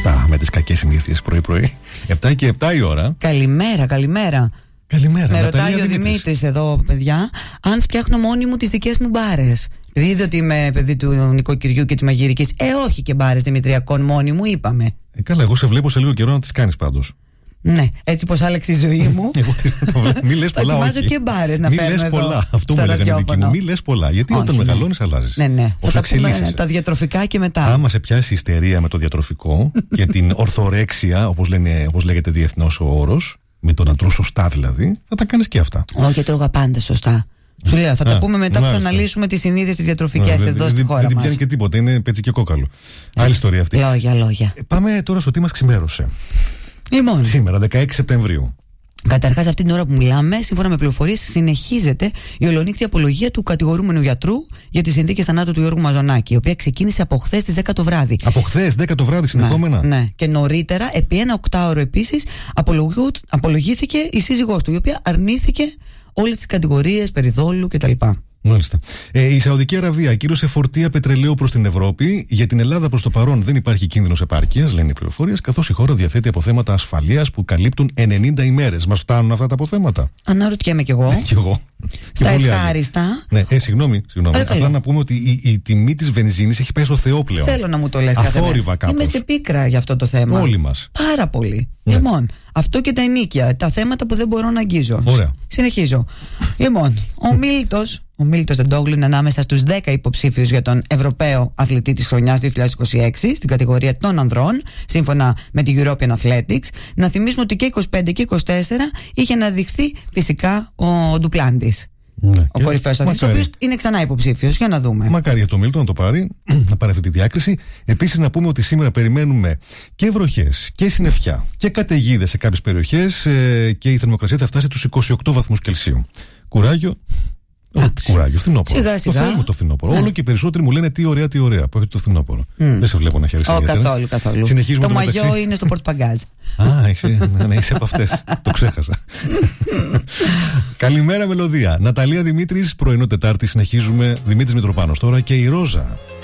Αυτά με τις κακές συνήθειες πρωί-πρωί. 7 και 7 η ώρα. Καλημέρα. Καλημέρα. Με ρωτάει ο Δημήτρης εδώ, παιδιά, αν φτιάχνω μόνη μου τις δικές μου μπάρες. Επειδή είδε ότι είμαι παιδί του νοικοκυριού και της μαγειρικής. Όχι και μπάρες δημητριακών μόνη μου, είπαμε. Καλά, εγώ σε βλέπω σε λίγο καιρό να τις κάνεις πάντως. Ναι, έτσι πως άλλαξε η ζωή μου. Μη λες πολλά. Ετοιμάζω και μπάρες να φέρνω. Μη λες πολλά. Αυτό μου έλεγαν οι δικοί μου. Μη λες πολλά. Γιατί όταν μεγαλώνεις αλλάζεις. Ναι. Θα τα πούμε τα διατροφικά και μετά. Άμα σε πιάσει η ιστερία με το διατροφικό και την ορθορέξια, όπως λέγεται διεθνώς ο όρος, με το να τρως σωστά δηλαδή, θα τα κάνεις και αυτά. Όχι, τρώγα πάντα σωστά. Σου λέω, θα τα πούμε μετά που θα αναλύσουμε τις συνήθειες τις διατροφικές εδώ στη χώρα μας. Δεν πιάνει και τίποτα, είναι πέτσι και κόκαλο. Άλλη ιστορία αυτή. Λόγια. Πάμε τώρα στο τι μας ξημέρωσε. Λοιπόν. Σήμερα, 16 Σεπτεμβρίου. Καταρχάς, αυτή την ώρα που μιλάμε, σύμφωνα με πληροφορίες, συνεχίζεται η ολονύκτια απολογία του κατηγορούμενου γιατρού για τις συνθήκες θανάτου του Γιώργου Μαζονάκη, η οποία ξεκίνησε από χθες στις 10 το βράδυ. Από χθες, 10 το βράδυ συνεχόμενα. Ναι. Και νωρίτερα, επί ένα 8ωρο επίσης, απολογήθηκε η σύζυγός του, η οποία αρνήθηκε όλες τις κατηγορίες περί δόλου κτλ. Μάλιστα. Η Σαουδική Αραβία ακύρωσε φορτία πετρελαίου προς την Ευρώπη. Για την Ελλάδα προς το παρόν δεν υπάρχει κίνδυνος επάρκειας, λένε οι πληροφορίες, καθώς η χώρα διαθέτει αποθέματα ασφαλείας που καλύπτουν 90 ημέρες. Μας φτάνουν αυτά τα αποθέματα? Αναρωτιέμαι κι εγώ. Στα ευχάριστα. Ναι, συγγνώμη. Απλά να πούμε ότι η τιμή της βενζίνης έχει πάει στο Θεό πλέον. Θέλω να μου το λες αθόρυβα κάπως. Είμαι σε πίκρα για αυτό το θέμα. Όλοι μας. Πάρα πολύ. Ναι. Λοιπόν, αυτό και τα ενίκια. Τα θέματα που δεν μπορώ να αγγίζω. Ωραία. Συνεχίζω. Λοιπόν, ο Μίλτος Τεντόγλου είναι ανάμεσα στους 10 υποψήφιους για τον Ευρωπαίο Αθλητή της Χρονιάς 2026 στην κατηγορία των ανδρών, σύμφωνα με τη European Athletics. Να θυμίσουμε ότι και 25 και 24 είχε αναδειχθεί φυσικά ο Ντουπλάντης. Ναι, ο κορυφαίος αθλητής, ο οποίος είναι ξανά υποψήφιος. Για να δούμε. Μακάρι για το Μίλτον να το πάρει, να πάρει αυτή τη διάκριση. Επίσης, να πούμε ότι σήμερα περιμένουμε και βροχές και συννεφιά και καταιγίδες σε κάποιες περιοχές και η θερμοκρασία θα φτάσει στους 28 βαθμούς Κελσίου. Κουράγιο. Κουράγιο, φθινόπωρο. Σιγά. Το θέλουμε το φθινόπωρο. Ναι. Όλο και περισσότεροι μου λένε τι ωραία που έχετε το φθινόπωρο. Δεν σε βλέπω να χαίρεσαι. Καθόλου. Συνεχίζουμε το μαγιό είναι στο πορτπαγκάζ. Είσαι από αυτές. Το ξέχασα. Καλημέρα, μελωδία. Ναταλία Δημήτρης, πρωινό Τετάρτη. Συνεχίζουμε. Δημήτρης Μητροπάνος τώρα και η Ρόζα.